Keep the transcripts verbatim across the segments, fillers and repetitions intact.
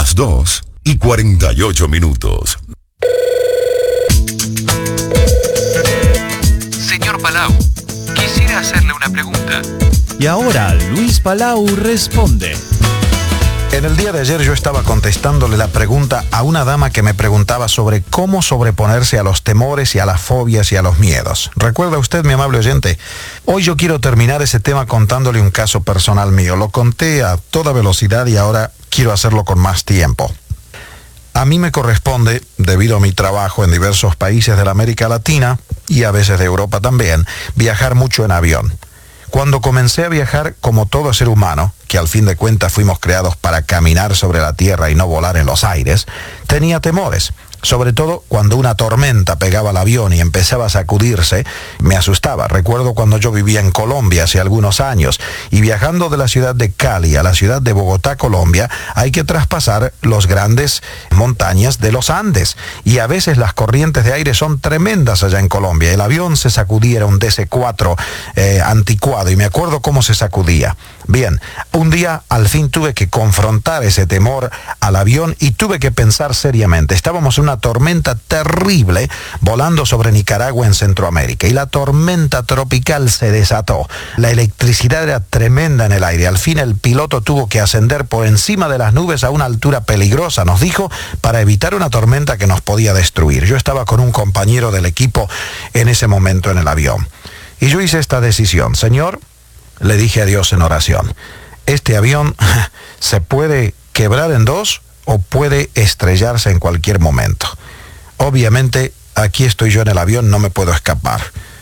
las dos y cuarenta y ocho minutos. Señor Palau, quisiera hacerle una pregunta. Y ahora Luis Palau responde. En el día de ayer yo estaba contestándole la pregunta a una dama que me preguntaba sobre cómo sobreponerse a los temores y a las fobias y a los miedos. ¿Recuerda usted, mi amable oyente? Hoy yo quiero terminar ese tema contándole un caso personal mío. Lo conté a toda velocidad y ahora quiero hacerlo con más tiempo. A mí me corresponde, debido a mi trabajo en diversos países de la América Latina y a veces de Europa también, viajar mucho en avión. Cuando comencé a viajar, como todo ser humano, que al fin de cuentas fuimos creados para caminar sobre la tierra y no volar en los aires, tenía temores. Sobre todo cuando una tormenta pegaba al avión y empezaba a sacudirse, me asustaba. Recuerdo cuando yo vivía en Colombia hace algunos años y viajando de la ciudad de Cali a la ciudad de Bogotá, Colombia, hay que traspasar las grandes montañas de los Andes y a veces las corrientes de aire son tremendas allá en Colombia. El avión se sacudía, era un D C cuatro eh, anticuado y me acuerdo cómo se sacudía. Bien, un día al fin tuve que confrontar ese temor al avión y tuve que pensar seriamente. Estábamos en una tormenta terrible volando sobre Nicaragua en Centroamérica y la tormenta tropical se desató. La electricidad era tremenda en el aire. Al fin el piloto tuvo que ascender por encima de las nubes a una altura peligrosa, nos dijo, para evitar una tormenta que nos podía destruir. Yo estaba con un compañero del equipo en ese momento en el avión y yo hice esta decisión. Señor, le dije a Dios en oración, este avión se puede quebrar en dos o puede estrellarse en cualquier momento. Obviamente, aquí estoy yo en el avión, no me puedo escapar.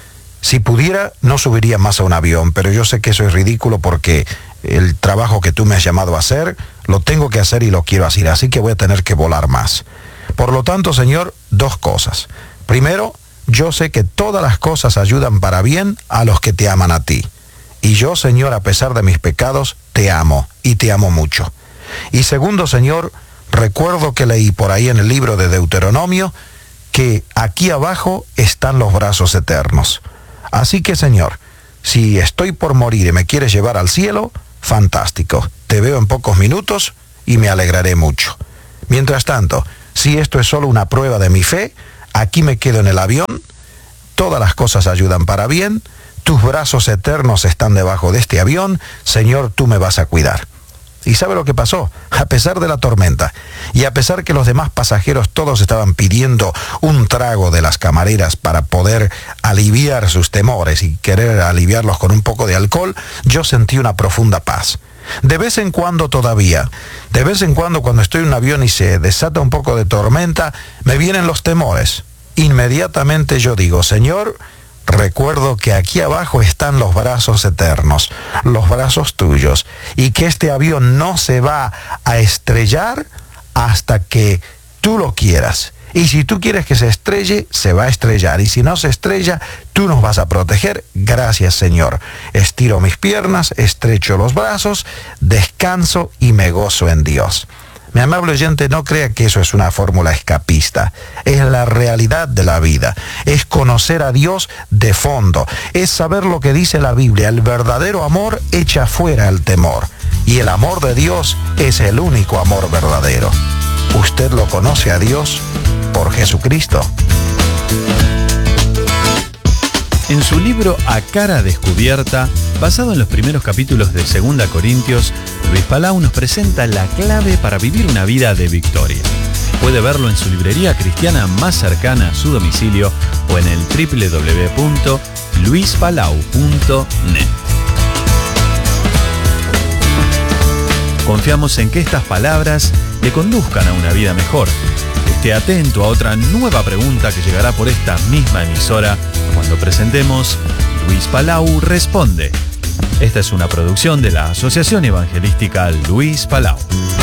Si pudiera, no subiría más a un avión, pero yo sé que eso es ridículo porque el trabajo que tú me has llamado a hacer, lo tengo que hacer y lo quiero hacer, así que voy a tener que volar más. Por lo tanto, Señor, dos cosas. Primero, yo sé que todas las cosas ayudan para bien a los que te aman a ti. Y yo, Señor, a pesar de mis pecados, te amo y te amo mucho. Y segundo, Señor, recuerdo que leí por ahí en el libro de Deuteronomio que aquí abajo están los brazos eternos. Así que, Señor, si estoy por morir y me quieres llevar al cielo, fantástico. Te veo en pocos minutos y me alegraré mucho. Mientras tanto, si esto es solo una prueba de mi fe, aquí me quedo en el avión, todas las cosas ayudan para bien, tus brazos eternos están debajo de este avión, Señor, tú me vas a cuidar. ¿Y sabe lo que pasó? A pesar de la tormenta y a pesar que los demás pasajeros todos estaban pidiendo un trago de las camareras para poder aliviar sus temores y querer aliviarlos con un poco de alcohol, yo sentí una profunda paz. De vez en cuando todavía, de vez en cuando cuando estoy en un avión y se desata un poco de tormenta, me vienen los temores. Inmediatamente yo digo, Señor, recuerdo que aquí abajo están los brazos eternos, los brazos tuyos, y que este avión no se va a estrellar hasta que tú lo quieras. Y si tú quieres que se estrelle, se va a estrellar. Y si no se estrella, tú nos vas a proteger. Gracias, Señor. Estiro mis piernas, estrecho los brazos, descanso y me gozo en Dios. Mi amable oyente, no crea que eso es una fórmula escapista. Es la realidad de la vida. Es conocer a Dios de fondo. Es saber lo que dice la Biblia. El verdadero amor echa fuera el temor. Y el amor de Dios es el único amor verdadero. Usted lo conoce a Dios por Jesucristo. En su libro A Cara Descubierta, basado en los primeros capítulos de Segunda Corintios, Luis Palau nos presenta la clave para vivir una vida de victoria. Puede verlo en su librería cristiana más cercana a su domicilio o en el doble u doble u doble u punto luis palau punto net. Confiamos en que estas palabras le conduzcan a una vida mejor. Esté atento a otra nueva pregunta que llegará por esta misma emisora cuando presentemos Luis Palau Responde. Esta es una producción de la Asociación Evangelística Luis Palau.